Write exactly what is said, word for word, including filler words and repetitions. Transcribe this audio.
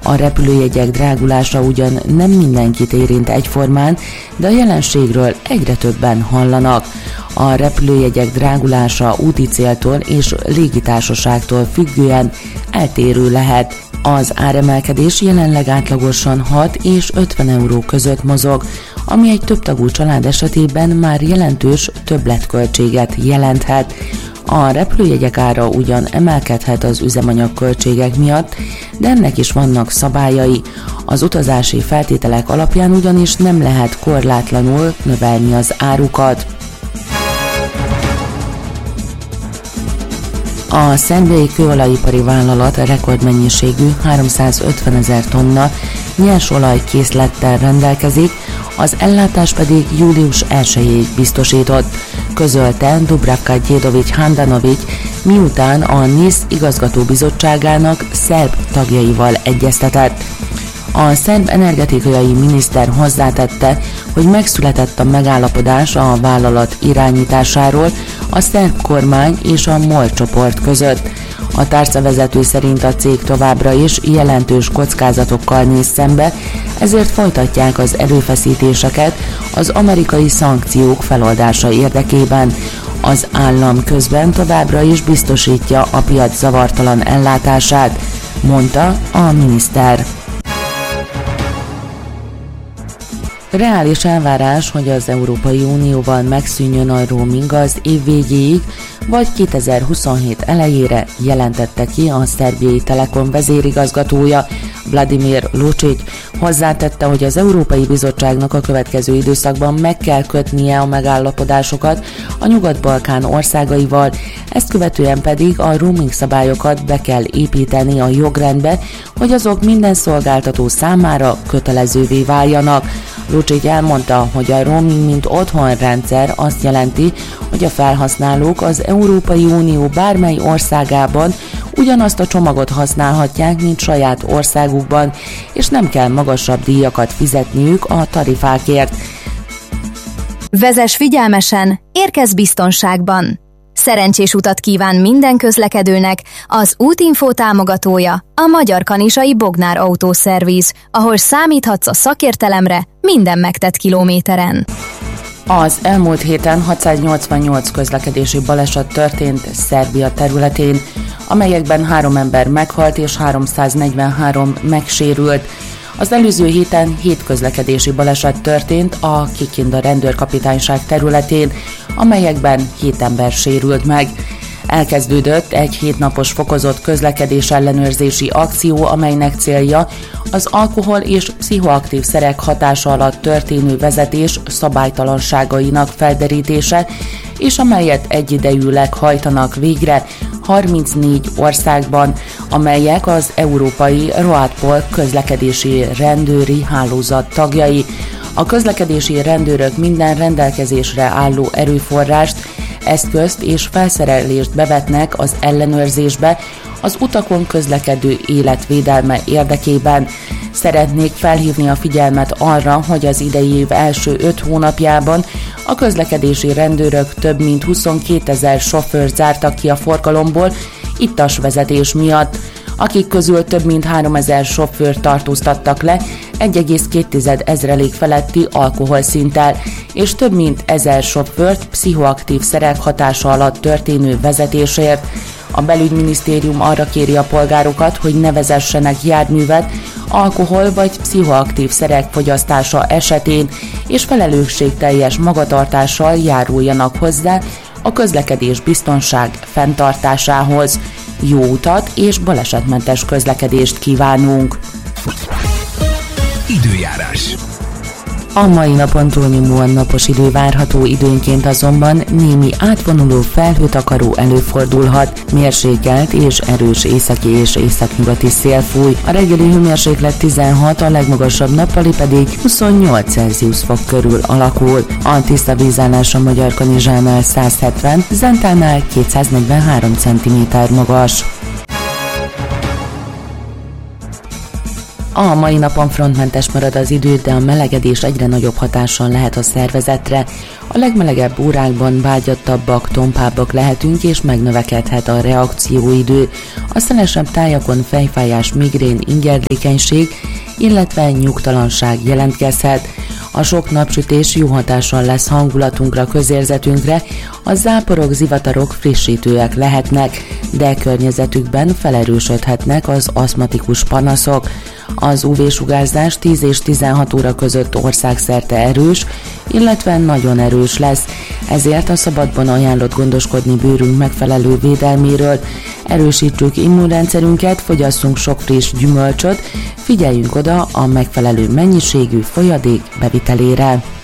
A repülőjegyek drágulása ugyan nem mindenkit érint egyformán, de a jelenségről egyre többen hallanak. A repülőjegyek drágulása úti céltól és légitársaságtól függően eltérő lehet. Az áremelkedés jelenleg átlagosan hat és ötven euró között mozog, ami egy többtagú család esetében már jelentős többletköltséget jelenthet. A repülőjegyek ára ugyan emelkedhet az üzemanyagköltségek miatt, de ennek is vannak szabályai. Az utazási feltételek alapján ugyanis nem lehet korlátlanul növelni az árukat. A szerbiai kőolajipari vállalat rekordmennyiségű háromszázötvenezer tonna nyersolajkészlettel rendelkezik, az ellátás pedig július elsejéig biztosított, közölte Dubravka Djedovic Handanovic, miután a NISZ igazgatóbizottságának szerb tagjaival egyeztetett. A szerb energetikai miniszter hozzátette, hogy megszületett a megállapodás a vállalat irányításáról a szerb kormány és a MOL csoport között. A tárcavezető szerint a cég továbbra is jelentős kockázatokkal néz szembe, ezért folytatják az erőfeszítéseket az amerikai szankciók feloldása érdekében. Az állam közben továbbra is biztosítja a piac zavartalan ellátását, mondta a miniszter. Reális elvárás, hogy az Európai Unióban megszűnjön a roaming az év végéig, vagy kétezer-huszonhét elejére, jelentette ki a szerbiai Telekom vezérigazgatója, Vladimir Lucic. Hozzátette, hogy az Európai Bizottságnak a következő időszakban meg kell kötnie a megállapodásokat a Nyugat-Balkán országaival, ezt követően pedig a roaming szabályokat be kell építeni a jogrendbe, hogy azok minden szolgáltató számára kötelezővé váljanak. Lucic elmondta, hogy a roaming mint otthonrendszer azt jelenti, hogy a felhasználók az Európai Unió bármely országában ugyanazt a csomagot használhatják, mint saját országukban, és nem kell magasabb díjakat fizetniük a tarifákért. Vezess figyelmesen, érkezz biztonságban! Szerencsés utat kíván minden közlekedőnek az Útinfo támogatója, a Magyar Kanizsai Bognár Autószerviz, ahol számíthatsz a szakértelemre minden megtett kilométeren. Az elmúlt héten hatszáznyolcvannyolc közlekedési baleset történt Szerbia területén, amelyekben három ember meghalt és háromszáznegyvenhárom megsérült. Az előző héten hét közlekedési baleset történt a Kikinda rendőrkapitányság területén, amelyekben hét ember sérült meg. Elkezdődött egy hétnapos fokozott közlekedés ellenőrzési akció, amelynek célja az alkohol és pszichoaktív szerek hatása alatt történő vezetés szabálytalanságainak felderítése, és amelyet egyidejűleg hajtanak végre harmincnégy országban, amelyek az európai ROADPOL közlekedési rendőri hálózat tagjai. A közlekedési rendőrök minden rendelkezésre álló erőforrást, eszközt és felszerelést bevetnek az ellenőrzésbe az utakon közlekedő életvédelme érdekében. Szeretnék felhívni a figyelmet arra, hogy az idei év első öt hónapjában a közlekedési rendőrök több mint huszonkétezer sofőrt zártak ki a forgalomból ittas vezetés miatt, akik közül több mint háromezer sofőrt tartóztattak le egy egész két ezrelék feletti alkoholszinttel, és több mint ezer sofőrt pszichoaktív szerek hatása alatt történő vezetésért. A belügyminisztérium arra kéri a polgárokat, hogy ne vezessenek járművet alkohol vagy pszichoaktív szerek fogyasztása esetén, és felelősségteljes magatartással járuljanak hozzá a közlekedés biztonság fenntartásához. Jó utat és balesetmentes közlekedést kívánunk! Időjárás. A mai napon túlnyomóan napos idő várható, időnként azonban némi átvonuló felhőtakaró előfordulhat, mérsékelt és erős északi és északnyugati szél fúj. A reggeli hőmérséklet tizenhat, a legmagasabb nappali pedig huszonnyolc Celsius fok körül alakul. A tiszta vízállás a Magyar Kanizsánál száz hetven, Zentánál kétszáznegyvenhárom centiméter magas. A mai napon frontmentes marad az idő, de a melegedés egyre nagyobb hatással lehet a szervezetre. A legmelegebb órákban vágyattabbak, tompábbak lehetünk, és megnövekedhet a reakcióidő. A szelesebb tájakon fejfájás, migrén, ingerlékenység, illetve nyugtalanság jelentkezhet. A sok napsütés jó hatással lesz hangulatunkra, közérzetünkre, a záporok, zivatarok frissítőek lehetnek, de környezetükben felerősödhetnek az aszmatikus panaszok. Az ú vé-sugárzás tíz és tizenhat óra között országszerte erős, illetve nagyon erős lesz, ezért a szabadban ajánlott gondoskodni bőrünk megfelelő védelméről, erősítsük immunrendszerünket, fogyasszunk sok friss gyümölcsöt, figyeljünk oda a megfelelő mennyiségű folyadék bevitelére.